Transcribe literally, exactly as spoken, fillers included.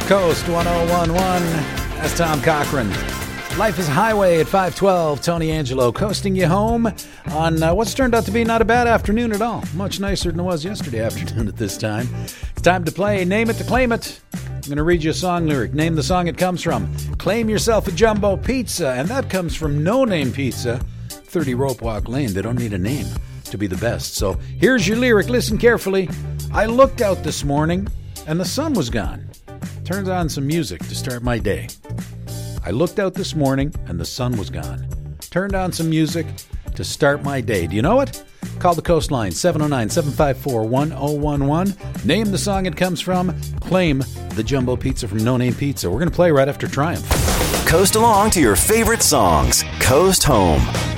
Coast one oh one point one. That's Tom Cochran. Life is Highway at five twelve. Tony Angelo coasting you home on uh, what's turned out to be not a bad afternoon at all. Much nicer than it was yesterday afternoon at this time. It's time to play Name It to Claim It. I'm going to read you a song lyric. Name the song it comes from. Claim yourself a jumbo pizza, and that comes from No Name Pizza, thirty Rope Walk Lane. They don't need a name to be the best. So here's your lyric. Listen carefully. I looked out this morning, and the sun was gone. Turned on some music to start my day. I looked out this morning and the sun was gone. Turned on some music to start my day. Do you know it? Call the Coastline, seven oh nine, seven five four, one oh one one. Name the song it comes from. Claim the jumbo pizza from No Name Pizza. We're going to play right after Triumph. Coast along to your favorite songs. Coast Home.